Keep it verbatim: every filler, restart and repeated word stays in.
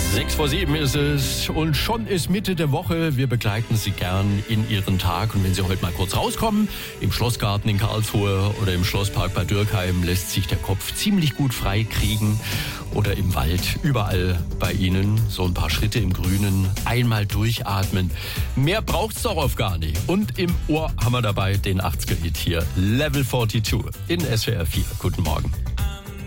Sechs vor sieben ist es und schon ist Mitte der Woche. Wir begleiten Sie gern in Ihren Tag. Und wenn Sie heute mal kurz rauskommen, im Schlossgarten in Karlsruhe oder im Schlosspark Bad Dürkheim, lässt sich der Kopf ziemlich gut frei kriegen. Oder im Wald, überall bei Ihnen, so ein paar Schritte im Grünen, einmal durchatmen. Mehr braucht's darauf gar nicht. Und im Ohr haben wir dabei den achtziger-Hit hier, Level zweiundvierzig in S W R vier. Guten Morgen.